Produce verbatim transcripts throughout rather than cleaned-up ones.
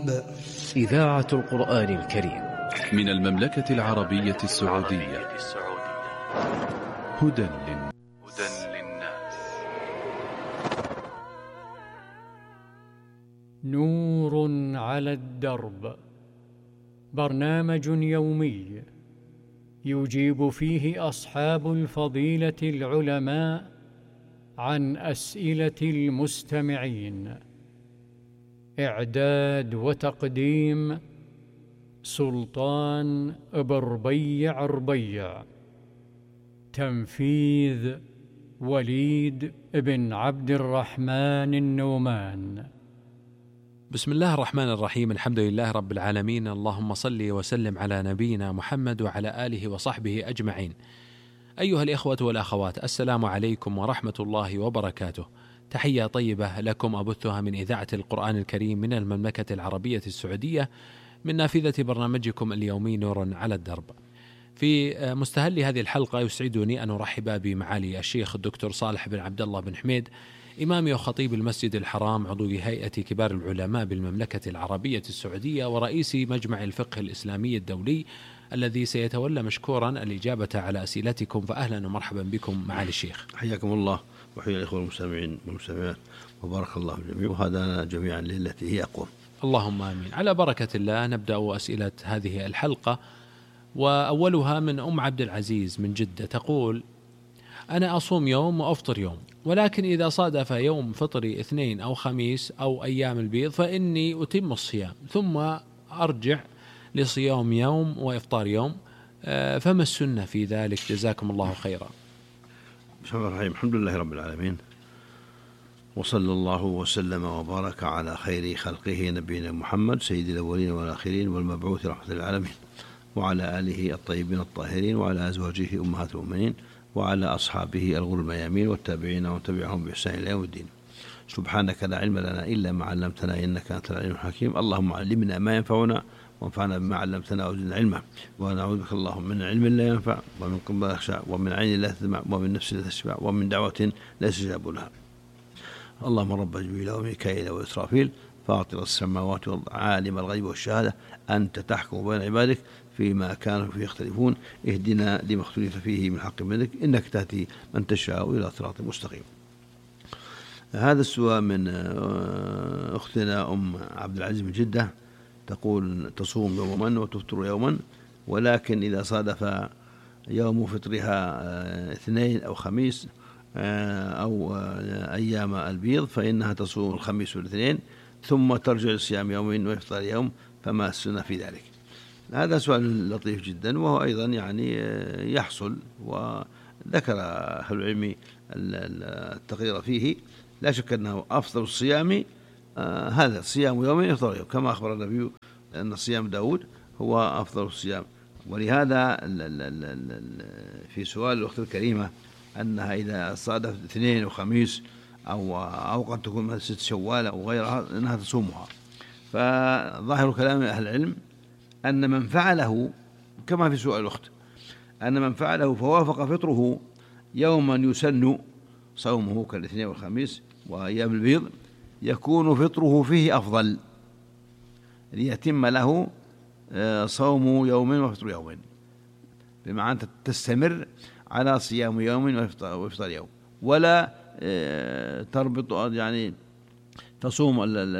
الدرب. إذاعة القرآن الكريم من المملكة العربية السعودية. هدى للناس. نور على الدرب، برنامج يومي يجيب فيه أصحاب الفضيلة العلماء عن أسئلة المستمعين. إعداد وتقديم سلطان بربيع ربيع. تنفيذ وليد بن عبد الرحمن النومان. بسم الله الرحمن الرحيم. الحمد لله رب العالمين، اللهم صل وسلم على نبينا محمد وعلى آله وصحبه أجمعين. أيها الإخوة والأخوات، السلام عليكم ورحمة الله وبركاته. تحية طيبة لكم أبثها من إذاعة القرآن الكريم من المملكة العربية السعودية، من نافذة برنامجكم اليومي نور على الدرب. في مستهل هذه الحلقة يسعدني أن أرحب بمعالي الشيخ الدكتور صالح بن عبد الله بن حميد، إمام وخطيب المسجد الحرام، عضو هيئة كبار العلماء بالمملكة العربية السعودية ورئيس مجمع الفقه الإسلامي الدولي، الذي سيتولى مشكورا الإجابة على أسئلتكم. فأهلا ومرحبا بكم معالي الشيخ. حياكم الله وحيا الإخوة المستمعين والمستمعات، وبارك الله الجميع وهدانا جميعا للتي هي أقوم. اللهم آمين. على بركة الله نبدأ أسئلة هذه الحلقة، وأولها من أم عبد العزيز من جدة، تقول: أنا أصوم يوم وأفطر يوم، ولكن إذا صادف يوم فطري اثنين أو خميس أو أيام البيض فإني أتم الصيام ثم أرجع لصيام يوم وإفطار يوم، فما السنة في ذلك؟ جزاكم الله خيرا. بسم الله الرحمن الرحيم. الحمد لله رب العالمين، وصلى الله وسلم وبارك على خير خلقه نبينا محمد سيد الأولين والآخرين والمبعوث رحمة للعالمين، وعلى آله الطيبين الطاهرين، وعلى أزواجه أمهات المؤمنين، وعلى أصحابه الغر الميامين والتابعين وتبعهم بإحسان إلى يوم الدين. سبحانك لا علم لنا إلا ما علمتنا إنك أنت العليم الحكيم. اللهم علمنا ما ينفعنا وانفعنا بما علمتنا وزدنا علما، ونعوذ بك اللهم من علم لا ينفع، ومن قلب لا يخشع، ومن عين لا تدمع، ومن نفس لا تشبع، ومن دعوة لا يستجاب لها. اللهم رب جبريل وميكائيل وإسرافيل فاطر السماوات والأرض عالم الغيب والشهادة أنت تحكم بين عبادك فيما كانوا فيه يختلفون اهدنا لما اختلف فيه من حق منك إنك تهدي من تشاء إلى صراط مستقيم. هذا السؤال من أختنا أم عبد العزيز من جدة، تقول: تصوم يوما وتفطر يوما، ولكن إذا صادف يوم فطرها اثنين أو خميس أو أيام البيض فإنها تصوم الخميس والاثنين ثم ترجع لصيام يومين وإفطار يوم، فما السنة في ذلك؟ هذا سؤال لطيف جدا، وهو أيضا يعني يحصل، وذكر أهل العلم التقرير فيه. لا شك أنه أفضل الصيام آه هذا صيام يومين يفطر يوم، كما أخبر النبي أن صيام داود هو أفضل الصيام. ولهذا في سؤال الأخت الكريمة أنها إذا صادف اثنين وخميس أو أو قد تكون ست شوال أو غيرها أنها تصومها، فظاهر كلام أهل العلم أن من فعله كما في سؤال الأخت، أن من فعله فوافق فطره يوما يسن صومه كالاثنين والخميس وأيام البيض يكون فطره فيه أفضل، ليتم له صوم يوم وفطر يوم، بمعنى تستمر على صيام يوم وإفطار يوم، ولا تربط يعني تصوم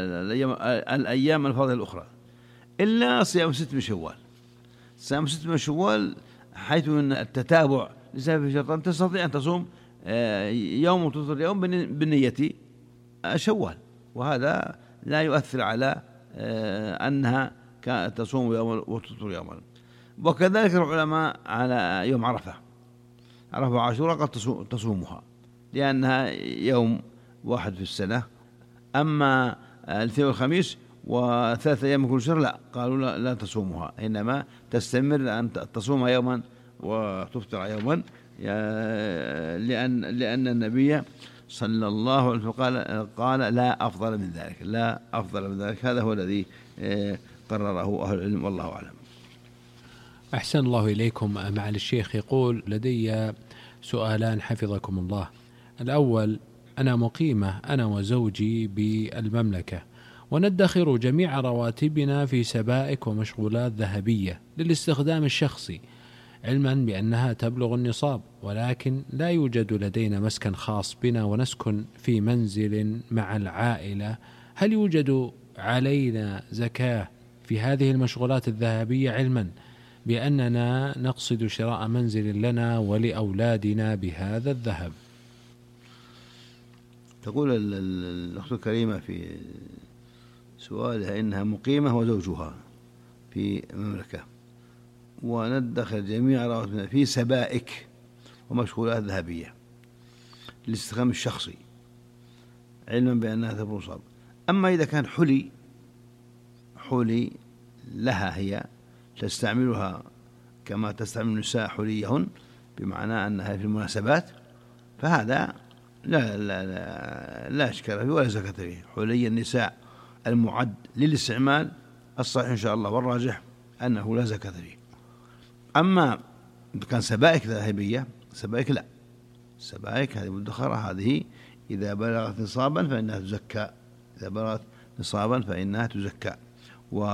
الأيام الفاضلة الأخرى إلا صيام ست من شوال. صيام ست من شوال حيث أن التتابع لسبب شرطان تستطيع أن تصوم يوم وتفطر يوم بالنية شوال، وهذا لا يؤثر على أنها تصوم يوم وتفطر يوما. وكذلك العلماء على يوم عرفة، عرفة وعاشوراء قد تصومها لأنها يوم واحد في السنة، أما الاثنين والخميس وثلاثة أيام كل شهر لا، قالوا لا, لا تصومها، إنما تستمر أن تصوم يوما وتفطر يوما، لأن لأن النبي صلى الله عليه وسلم قال قال لا أفضل من ذلك، لا أفضل من ذلك. هذا هو الذي قرره أهل العلم، والله أعلم. أحسن الله إليكم معالي الشيخ. يقول: لدي سؤالان حفظكم الله. الأول: أنا مقيمة أنا وزوجي بالمملكة، وندخر جميع رواتبنا في سبائك ومشغولات ذهبية للاستخدام الشخصي، علما بأنها تبلغ النصاب، ولكن لا يوجد لدينا مسكن خاص بنا ونسكن في منزل مع العائلة. هل يوجد علينا زكاة في هذه المشغولات الذهبية، علما بأننا نقصد شراء منزل لنا ولأولادنا بهذا الذهب؟ تقول الأخت الكريمة في سؤالها إنها مقيمة وزوجها في مملكة، وندخل جميع رواتبنا في سبائك ومشغولات ذهبية للاستخدام الشخصي، علما بأنها تبلغ النصاب. أما إذا كان حلي حلي لها هي تستعملها كما تستعمل النساء حليهن، بمعنى أنها في المناسبات، فهذا لا لا لا, لا إشكال فيه ولا زكاة فيه. حلي النساء المعد للاستعمال الصحيح إن شاء الله والراجح أنه لا زكاة فيه. أما إذا كان سبائك ذهبية، سبائك لا، سبائك هذه مدخرة، هذه إذا بلغت نصابا فإنها تزكى، إذا بلغت نصابا فإنها تزكى. و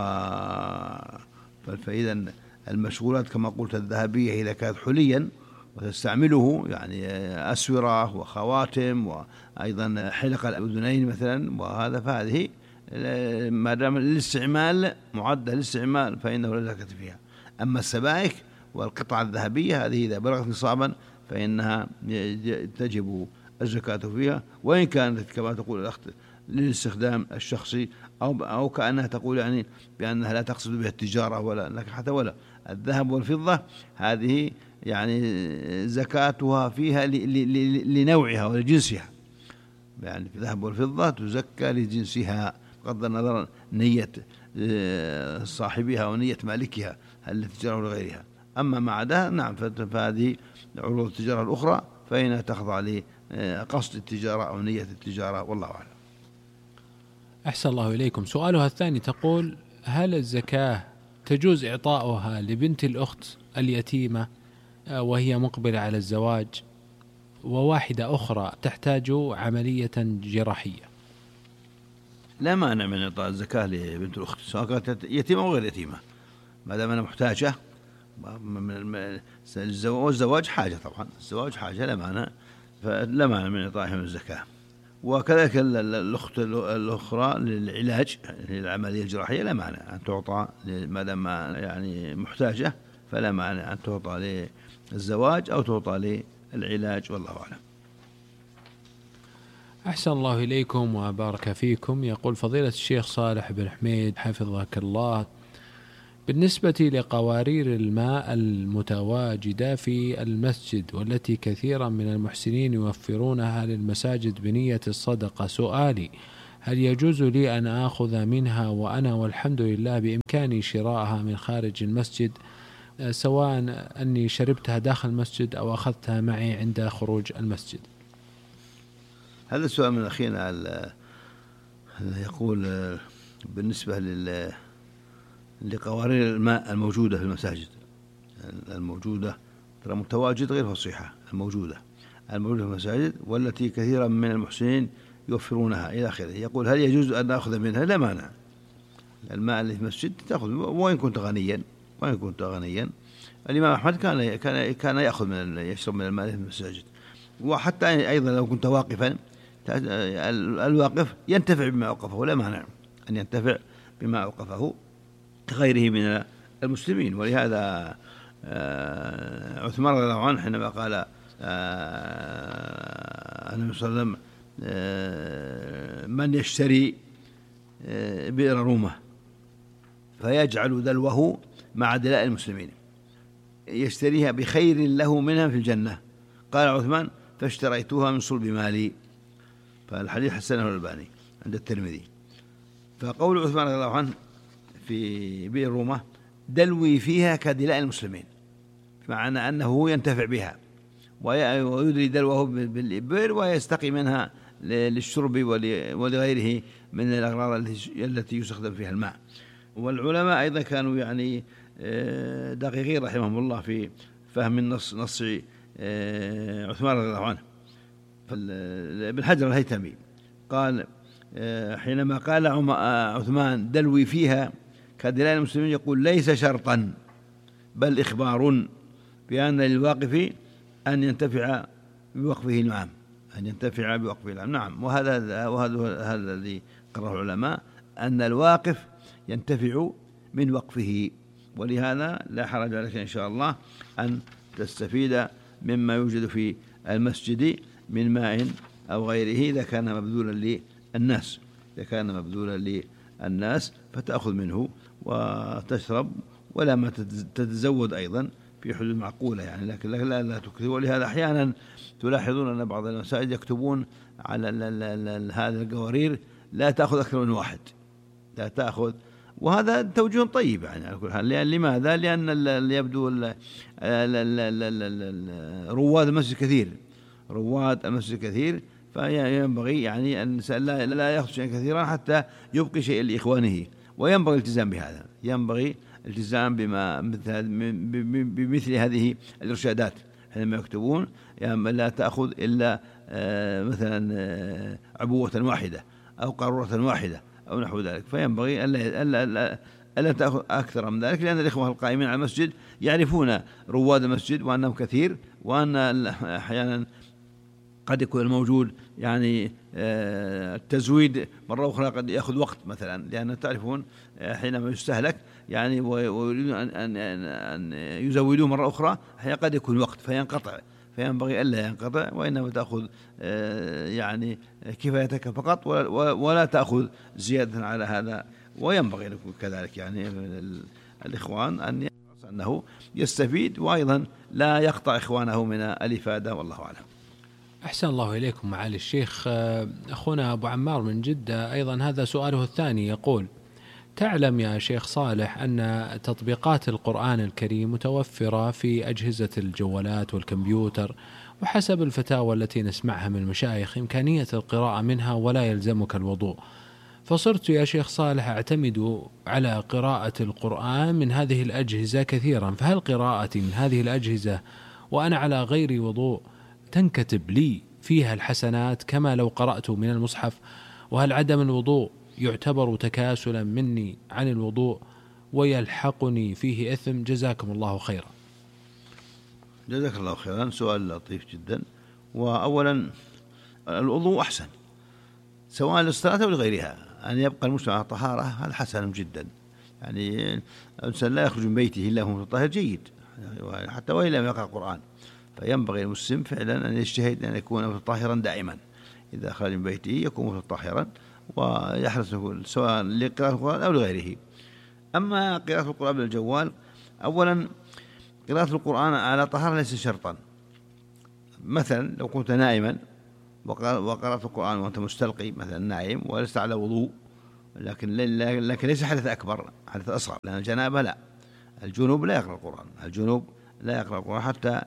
فإذا المشغولات كما قلت الذهبية إذا كانت حليا وتستعمله، يعني أسورة وخواتم وأيضا حلق الأذنين مثلا، وهذا فهذه ما دام للاستعمال معدة للاستعمال فإنه لا زكاة فيها. أما السبائك والقطع الذهبية هذه إذا بلغت نصابا فإنها تجب الزكاة فيها، وإن كانت كما تقول الأخت للاستخدام الشخصي، أو أو كأنها تقول يعني بأنها لا تقصد بها التجارة ولا حتى ولا الذهب والفضة، هذه يعني زكاتها فيها لنوعها ولجنسها، يعني الذهب والفضة تزكى لجنسها بغض النظر نية صاحبها ونية مالكها هل للتجارة لغيرها. أما ما عداها نعم فهذه عروض التجارة الأخرى فإنها تخضع لقصد التجارة أو نية التجارة، والله أعلم. أحسن الله إليكم. سؤالها الثاني تقول: هل الزكاة تجوز إعطاؤها لبنت الأخت اليتيمة وهي مقبلة على الزواج، وواحدة أخرى تحتاج عملية جراحية؟ لا مانع من إعطاء الزكاة لبنت الأخت سواء كانت يتيمة أو غير يتيمة، ما دام أنا محتاجة. الزواج حاجة، طبعا الزواج حاجة لا مانع، فلا مانع من إعطائهم الزكاة. وكذلك الأخت الأخرى للعلاج للعملية الجراحية لا مانع أن تعطى، ما دام يعني محتاجة فلا مانع أن تعطى للزواج أو تعطى للعلاج، والله أعلم. أحسن الله إليكم وبارك فيكم. يقول فضيلة الشيخ صالح بن حميد حفظك الله: بالنسبة لقوارير الماء المتواجدة في المسجد والتي كثيرا من المحسنين يوفرونها للمساجد بنية الصدقة، سؤالي: هل يجوز لي أن آخذ منها وأنا والحمد لله بإمكاني شراءها من خارج المسجد، سواء أني شربتها داخل المسجد أو أخذتها معي عند خروج المسجد؟ هذا السؤال من أخينا يقول بالنسبة لل لقوارير الماء الموجودة في المساجد، الموجودة ترى متواجد غير فصيحة، الموجودة الموجودة في المساجد والتي كثيرا من المحسنين يوفرونها إلى آخره. يقول هل يجوز أن نأخذ منها؟ لا مانع، الماء اللي في المسجد تأخذ وإن كنت غنيا، وإن كنت غنيا. الإمام أحمد كان كان كان يأخذ من يشرب من الماء في المساجد، وحتى أيضا لو كنت واقفا الواقف ينتفع بما أوقفه، لا مانع أن ينتفع بما أوقفه غيره من المسلمين. ولهذا عثمان رضي الله عنه حينما قال النبي صلى الله عليه وسلم: من يشتري بئر رومة فيجعل دلوه مع دلاء المسلمين يشتريها بخير له منها في الجنة، قال عثمان: فاشتريتها من صلب مالي. فالحديث حسنه الألباني عند الترمذي. فقول عثمان رضي الله عنه في بئر رومة: دلوي فيها كدلاء المسلمين، معنى أنه ينتفع بها ويدري دلوه بالبئر ويستقي منها للشرب ولغيره من الأغراض التي يستخدم فيها الماء. والعلماء أيضا كانوا يعني دقيقين رحمهم الله في فهم النص نص عثمان رضي الله عنه. ابن حجر الهيثمي قال: حينما قال عثمان دلوي فيها كدلال المسلمين يقول ليس شرطا بل إخبار بأن للواقف أن ينتفع بوقفه العام، أن ينتفع بوقفه العام. نعم، وهذا وهذا هذا الذي قرره العلماء، أن الواقف ينتفع من وقفه، ولهذا لا حرج عليك إن شاء الله أن تستفيد مما يوجد في المسجد من ماء أو غيره إذا كان مبذولا للناس، إذا كان مبذولا للناس فتأخذ منه وتشرب، ولا ما تتزود أيضا في حدود معقولة يعني، لكن لا لا تكثر. ولهذا أحيانا تلاحظون أن بعض المساجد يكتبون على هذا القوارير لا تأخذ أكثر من واحد، لا تأخذ، وهذا توجيه طيب يعني على كل حال. لماذا؟ لأن اللي يبدو رواد المسجد كثير، رواد المسجد كثير، فينبغي يعني أن لا يأخذ شيئا كثيرا حتى يبقي شيئا لإخوانه، وينبغي الالتزام بهذا، ينبغي الالتزام بما بمثل هذه الإرشادات حينما يكتبون يعني لا تأخذ إلا مثلا عبوة واحدة أو قارورة واحدة أو نحو ذلك، فينبغي ألا ألا ألا تأخذ أكثر من ذلك، لأن الإخوة القائمين على المسجد يعرفون رواد المسجد وأنهم كثير، وأن أحيانا قد يكون الموجود يعني التزويد مرة أخرى قد يأخذ وقت مثلا، لأن تعرفون حينما يستهلك يعني ويريدون أن أن يزودوه مرة أخرى قد يكون وقت فينقطع، فينبغي ألا ينقطع، وإنما تأخذ يعني كفايتك فقط ولا تأخذ زيادة على هذا. وينبغي لكم كذلك يعني الإخوان أن أنه يستفيد وأيضا لا يقطع إخوانه من الإفادة، والله أعلم. أحسن الله إليكم معالي الشيخ. أخونا أبو عمار من جدة أيضا هذا سؤاله الثاني، يقول: تعلم يا شيخ صالح أن تطبيقات القرآن الكريم متوفرة في أجهزة الجوالات والكمبيوتر، وحسب الفتاوى التي نسمعها من المشايخ إمكانية القراءة منها ولا يلزمك الوضوء، فصرت يا شيخ صالح أعتمد على قراءة القرآن من هذه الأجهزة كثيرا، فهل قراءتي من هذه الأجهزة وأنا على غير وضوء تنكتب لي فيها الحسنات كما لو قرأت من المصحف؟ وهل عدم الوضوء يعتبر تكاسلا مني عن الوضوء ويلحقني فيه إثم؟ جزاكم الله خيرا. جزاك الله خيرا، سؤال لطيف جدا. وأولا الوضوء أحسن سواء للصلاة أو لغيرها، أن يبقى المسلم على طهارة هذا حسن جدا، يعني الإنسان لا يخرج من بيته إلا هو متطهر جيد حتى وإن لم يقرأ القرآن، فينبغي المسلم فعلا أن يجتهد أن يكون متطهرا دائما، إذا خرج من بيته يكون متطهرا ويحرص سواء لقراءة القرآن أو لغيره. أما قراءة القرآن بالجوال، أولا قراءة القرآن على طهارة ليس شرطا. مثلا لو كنت نائما وقرأت القرآن وأنت مستلقي مثلا نائم ولست على وضوء، لكن لكن ليس حدث أكبر، حدث أصغر، لأن الجنابة لا، الجنوب لا يقرأ القرآن، الجنوب لا يقرأ القرآن حتى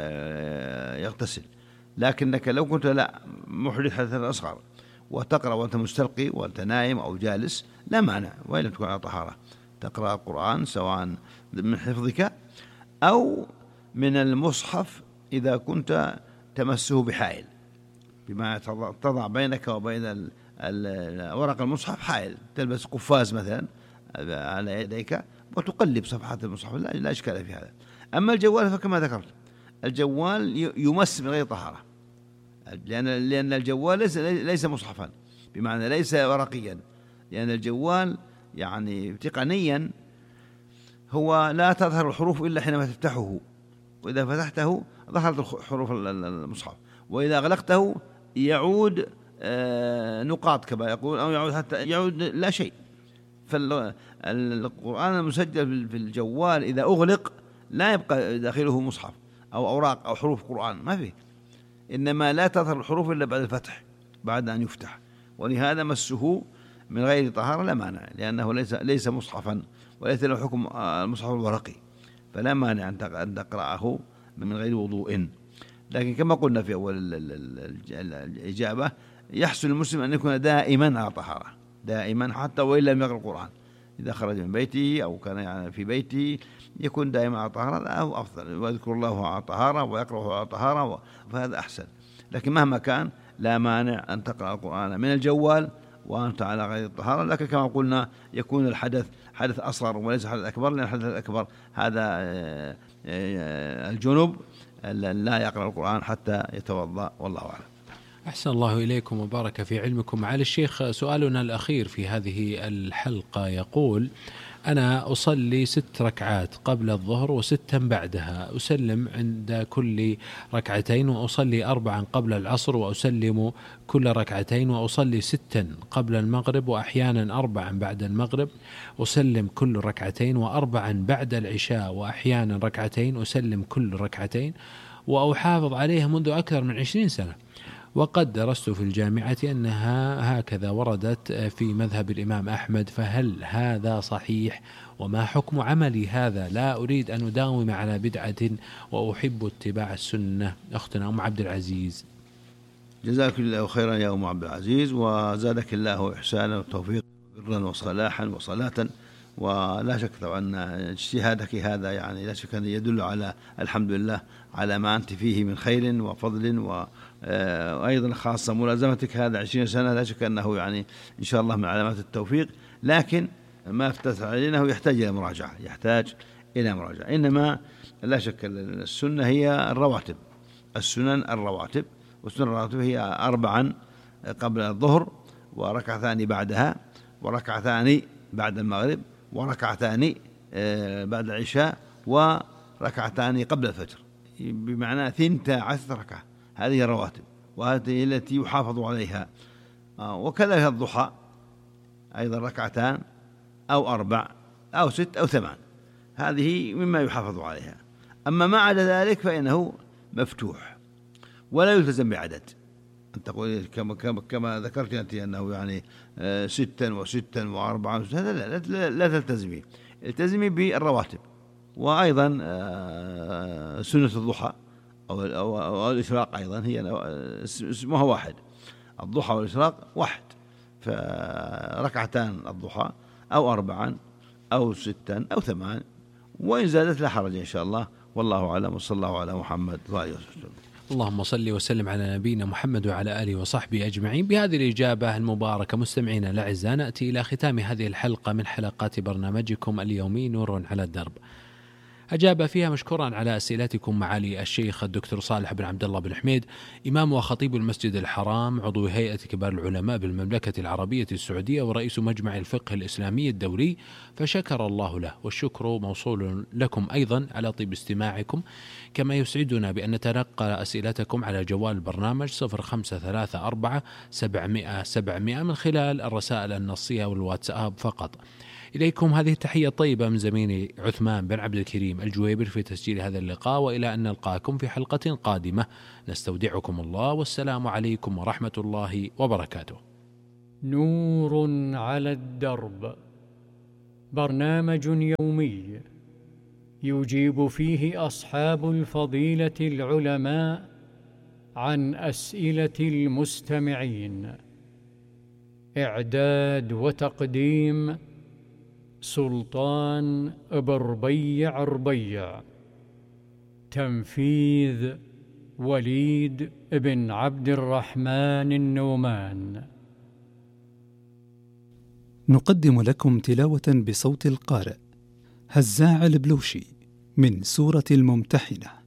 يغتسل. لكنك لو كنت لا محدث حدثا أصغر وتقرأ وأنت مستلقي وأنت نائم أو جالس لا مانع، وإن لم تكن على طهارة تقرأ القرآن سواء من حفظك أو من المصحف إذا كنت تمسه بحائل، بما تضع بينك وبين ورق المصحف حائل، تلبس قفاز مثلا على يديك وتقلب صفحات المصحف، لا إشكال في هذا. أما الجوال فكما ذكرت الجوال يمس من غير طهارة، لأن لأن الجوال ليس ليس مصحفا، بمعنى ليس ورقيا، لأن الجوال يعني تقنيا هو لا تظهر الحروف إلا حينما تفتحه، وإذا فتحته ظهرت حروف المصحف، وإذا أغلقته يعود نقاط كما يقول، أو يعود حتى يعود لا شيء. فالقرآن المسجل في الجوال إذا أغلق لا يبقى داخله مصحف أو أوراق أو حروف قرآن، ما فيه، إنما لا تظهر الحروف إلا بعد الفتح، بعد أن يفتح، ولهذا مسه من غير طهارة لا مانع، لأنه ليس ليس مصحفا وليس له حكم المصحف الورقي، فلا مانع أن تقرأه من غير وضوء. لكن كما قلنا في أول الإجابة يحسن المسلم أن يكون دائما على طهارة، دائما حتى وإن لم يقرأ القرآن، إذا خرج من بيته أو كان يعني في بيته يكون دائما على طهارة أو أفضل، ويذكر الله على طهارة ويقرأه على طهارة، فهذا أحسن. لكن مهما كان لا مانع أن تقرأ القرآن من الجوال وأنت على غير الطهارة. لكن كما قلنا يكون الحدث حدث أصغر وليس حدث أكبر، لأن الحدث الأكبر هذا الجنوب لا يقرأ القرآن حتى يتوضأ، والله أعلم. أحسن الله إليكم وبارك في علمكم. معالي الشيخ، سؤالنا الأخير في هذه الحلقة يقول: أنا أصلي ست ركعات قبل الظهر وستا بعدها، أسلم عند كل ركعتين، وأصلي أربعا قبل العصر وأسلم كل ركعتين، وأصلي ستا قبل المغرب وأحيانا أربعا بعد المغرب، أسلم كل ركعتين، وأربعا بعد العشاء وأحيانا ركعتين، أسلم كل ركعتين، وأحافظ عليها منذ أكثر من عشرين سنة، وقد درست في الجامعة أنها هكذا وردت في مذهب الإمام أحمد، فهل هذا صحيح؟ وما حكم عملي هذا؟ لا أريد أن أداوم على بدعة وأحب اتباع السنة. أختنا أم عبد العزيز. جزاك الله خيرا يا أم عبد العزيز، وزادك الله إحسانا وتوفيقا برا وصلاحا وصلاة. ولا شك طبعا أن اجتهادك هذا يعني لا شك أن يدل على الحمد لله على ما أنت فيه من خير وفضل، وأيضا خاصة ملازمتك هذا عشرين سنة لا شك أنه يعني إن شاء الله من علامات التوفيق. لكن ما افتت علينا يحتاج إلى مراجعة، يحتاج إلى مراجعة. إنما لا شك السنة هي الرواتب، السنن الرواتب، والسنن الرواتب هي أربعا قبل الظهر، وركعتان بعدها، وركعتان بعد المغرب، وركعتان بعد العشاء، وركعتان قبل الفجر، بمعنى ثنتا عشر ركعة. هذه الرواتب، وهذه التي يحافظ عليها. وكذلك الضحى أيضا ركعتان أو أربع أو ست أو ثمان، هذه مما يحافظ عليها. أما ما عدا ذلك فإنه مفتوح ولا يلتزم بعدد. أنت تقول كما, كما, كما ذكرت أنت أنه يعني ستا وستا وأربعا، هذا لا, لا, لا تلتزمي، التزمي بالرواتب. وأيضا سنة الضحى أو, أو, أو الإشراق أيضا هي اسمها واحد، الضحى والإشراق واحد، فركعتان الضحى أو أربعا أو ستا أو ثمان، وإن زادت لا حرج إن شاء الله، والله أعلم. وصلى الله على محمد وآله وسلم. اللهم صل وسلم على نبينا محمد وعلى آله وصحبه أجمعين. بهذه الإجابة المباركة مستمعينا الأعزاء نأتي إلى ختام هذه الحلقة من حلقات برنامجكم اليومي نور على الدرب. أجاب فيها مشكورا على أسئلتكم معالي الشيخ الدكتور صالح بن عبد الله بن حميد، إمام وخطيب المسجد الحرام، عضو هيئة كبار العلماء بالمملكة العربية السعودية، ورئيس مجمع الفقه الإسلامي الدولي، فشكر الله له، والشكر موصول لكم أيضا على طيب استماعكم. كما يسعدنا بأن نتلقى أسئلتكم على جوال البرنامج صفر خمسة ثلاثة أربعة سبعمائة سبعمائة من خلال الرسائل النصية والواتساب فقط. إليكم هذه التحية الطيبة من زميلي عثمان بن عبد الكريم الجويبر في تسجيل هذا اللقاء، وإلى أن نلقاكم في حلقة قادمة نستودعكم الله، والسلام عليكم ورحمة الله وبركاته. نور على الدرب، برنامج يومي يجيب فيه أصحاب الفضيلة العلماء عن أسئلة المستمعين. إعداد وتقديم سلطان بربيع ربيع. تنفيذ وليد بن عبد الرحمن النومان. نقدم لكم تلاوة بصوت القارئ هزاع البلوشي من سورة الممتحنة.